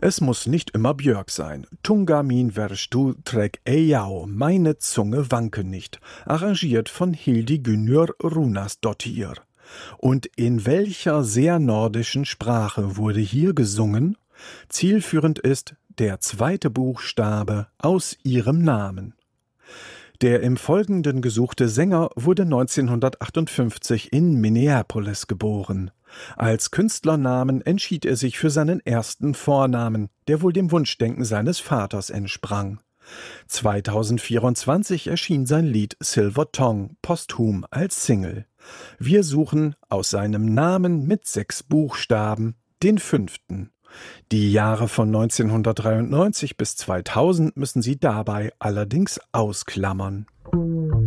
Es muss nicht immer Björk sein. Tunga min verstu trek ejau, meine Zunge wanke nicht, arrangiert von Hildigunur Runasdottir. Und in welcher sehr nordischen Sprache wurde hier gesungen? Zielführend ist der zweite Buchstabe aus ihrem Namen. Der im Folgenden gesuchte Sänger wurde 1958 in Minneapolis geboren. Als Künstlernamen entschied er sich für seinen ersten Vornamen, der wohl dem Wunschdenken seines Vaters entsprang. 2024 erschien sein Lied Silver Tongue posthum als Single. Wir suchen aus seinem Namen mit 6 Buchstaben den 5. Die Jahre von 1993 bis 2000 müssen Sie dabei allerdings ausklammern.